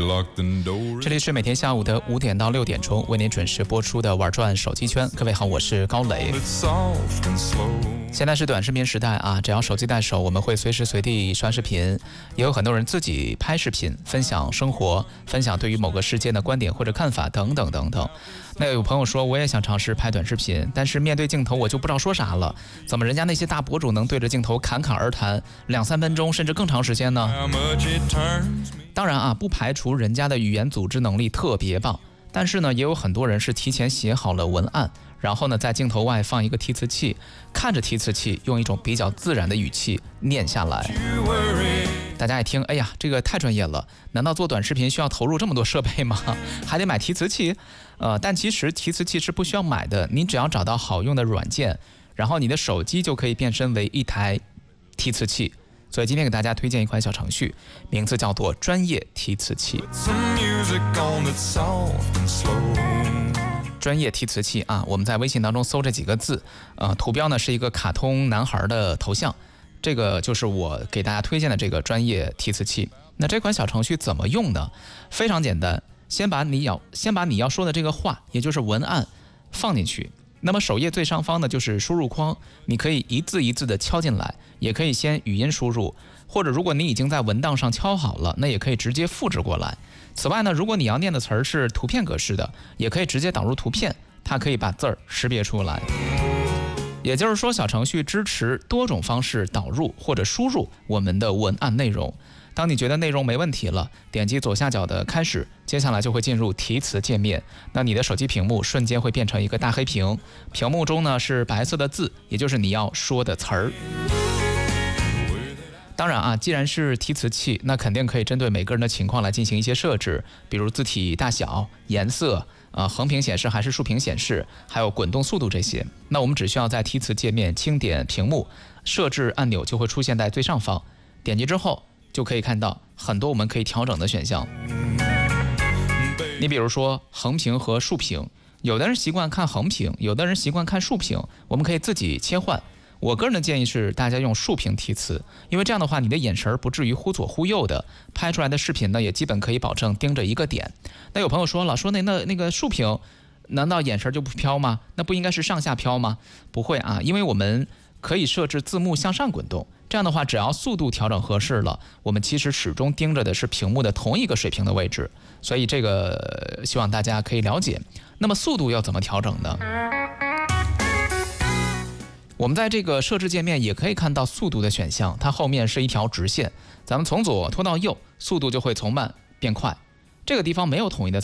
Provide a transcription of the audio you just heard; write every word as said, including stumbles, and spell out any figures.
这里是每天下午的五点到六点钟为您准时播出的玩转手机圈。各位好，我是高磊。现在是短视频时代啊，只要手机在手，我们会随时随地刷视频，也有很多人自己拍视频，分享生活，分享对于某个事件的观点或者看法等等等等。那有朋友说，我也想尝试拍短视频，但是面对镜头我就不知道说啥了。怎么人家那些大博主能对着镜头侃侃而谈两三分钟甚至更长时间呢？当然啊，不排除人家的语言组织能力特别棒，但是呢，也有很多人是提前写好了文案，然后呢，在镜头外放一个提词器，看着提词器用一种比较自然的语气念下来。大家一听，哎呀，这个太专业了，难道做短视频需要投入这么多设备吗？还得买提词器？呃，但其实提词器是不需要买的，你只要找到好用的软件，然后你的手机就可以变身为一台提词器。所以今天给大家推荐一款小程序，名字叫做专业提词器。专业提词器啊，我们在微信当中搜这几个字，呃，图标呢是一个卡通男孩的头像，这个就是我给大家推荐的这个专业提词器。那这款小程序怎么用呢？非常简单，先把你要先把你要说的这个话，也就是文案放进去。那么首页最上方呢就是输入框，你可以一字一字的敲进来，也可以先语音输入，或者如果你已经在文档上敲好了，那也可以直接复制过来。此外呢，如果你要念的词儿是图片格式的，也可以直接导入图片，它可以把字儿识别出来。也就是说，小程序支持多种方式导入或者输入我们的文案内容。当你觉得内容没问题了，点击左下角的开始，接下来就会进入提词界面。那你的手机屏幕瞬间会变成一个大黑屏，屏幕中呢是白色的字，也就是你要说的词儿。当然啊，既然是提词器，那肯定可以针对每个人的情况来进行一些设置，比如字体大小、颜色、呃横屏显示还是竖屏显示，还有滚动速度这些。那我们只需要在提词界面轻点屏幕，设置按钮就会出现在最上方，点击之后就可以看到很多我们可以调整的选项。你比如说横屏和竖屏，有的人习惯看横屏，有的人习惯看竖屏，我们可以自己切换。我个人的建议是大家用竖屏提词，因为这样的话你的眼神不至于忽左忽右的，拍出来的视频呢也基本可以保证盯着一个点。那有朋友说了，说那那那个竖屏难道眼神就不飘吗？那不应该是上下飘吗？不会啊，因为我们可以设置字幕向上滚动，这样的话只要速度调整合适了，我们其实始终盯着的是屏幕的同一个水平的位置，所以这个希望大家可以了解。那么速度要怎么调整呢？我们在这个设置界面也可以看到速度的选项，它后面是一条直线，咱们从左拖到右，速度就会从慢变快。这个地方没有统一的